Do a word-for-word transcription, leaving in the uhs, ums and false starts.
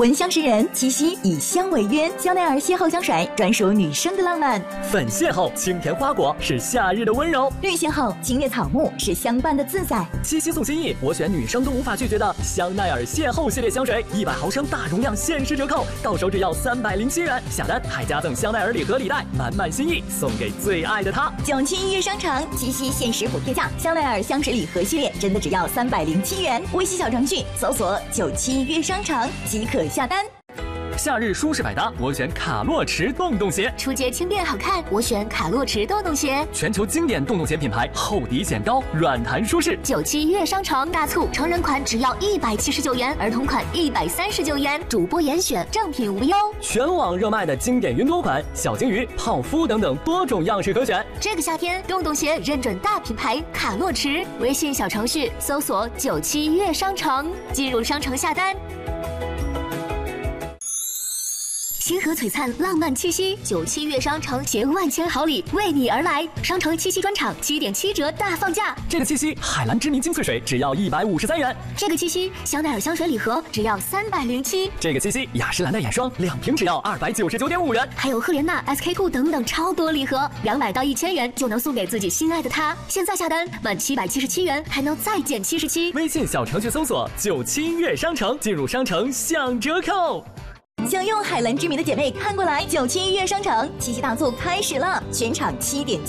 闻香识人，七夕以香为约，香奈儿邂逅香水，专属女生的浪漫。 粉邂逅，清甜花果是夏日的温柔； 绿邂逅，清冽草木是相伴的自在。 七夕送心意，我选女生都无法拒绝的香奈儿邂逅系列香水，一百毫升大容量限时折扣，到手只要三百零七元，下单还加赠香奈儿礼盒礼袋，满满心意送给最爱的他。 九七预约商城，七夕限时补贴价，香奈儿香水礼盒系列真的只要三百零七元。微信小程序搜索九七预约商城即可下单。 夏日舒适百搭，我选卡洛驰洞洞鞋； 出街轻便好看，我选卡洛驰洞洞鞋。 全球经典洞洞鞋品牌，厚底显高，软弹舒适。 九七月商城大促，成人款只要一百七十九元，儿童款一百三十九元，主播严选，正品无忧。 全网热卖的经典云朵款、小金鱼、泡芙等等多种样式可选。 这个夏天，洞洞鞋认准大品牌卡洛驰，微信小程序搜索九七月商城，进入商城下单。星河璀璨，浪漫七夕，九七月商城携万千好礼为你而来。商城七夕专场七点七折大放价， 这个七夕海蓝之谜精粹水只要一百五十三元， 这个七夕香奈儿香水礼盒只要三百零七， 这个七夕雅诗兰黛眼霜两瓶只要二百九十九点五元， 还有赫莲娜 S K two 等等超多礼盒，两百到一千元就能送给自己心爱的他。现在下单满七百七十七元还能再减七十七。 微信小程序搜索九七月商城，进入商城享折扣。 想用海蓝之谜的姐妹看过来，九七预约商城七夕大促开始了，全场七点七。